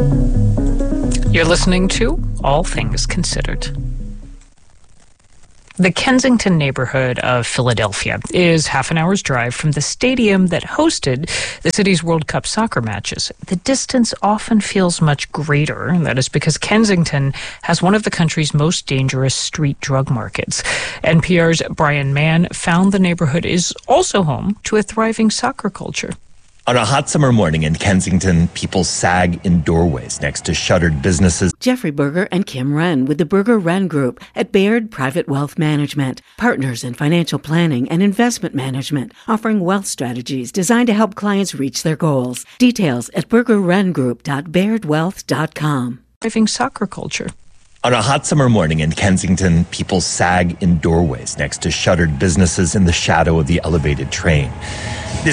You're listening to All Things Considered. The Kensington neighborhood of Philadelphia is half an hour's drive from the stadium that hosted the city's World Cup soccer matches. The distance often feels much greater, and that is because Kensington has one of the country's most dangerous street drug markets. NPR's Brian Mann found the neighborhood is also home to a thriving soccer culture. On a hot summer morning in Kensington, people sag in doorways next to shuttered businesses. Jeffrey Berger and Kim Wren with the Berger Wren Group at Baird Private Wealth Management, partners in financial planning and investment management, offering wealth strategies designed to help clients reach their goals. Details at bergerwrengroup.bairdwealth.com. Thriving soccer culture. On a hot summer morning in Kensington, people sag in doorways next to shuttered businesses in the shadow of the elevated train. This